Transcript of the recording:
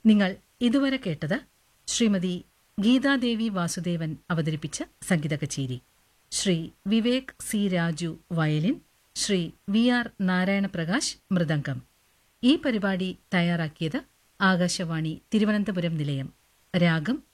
നിങ്ങൾ ഇതുവരെ കേട്ടത് ശ്രീമതി ഗീതാദേവി വാസുദേവൻ അവതരിപ്പിച്ച സംഗീത കച്ചേരി. Shri Vivek C Raju violin, Shri V R Narayanaprakash mridangam. ഈ പരിപാടി തയ്യാറാക്കിയത് ആകാശവാണി തിരുവനന്തപുരം നിലയം. രാഗം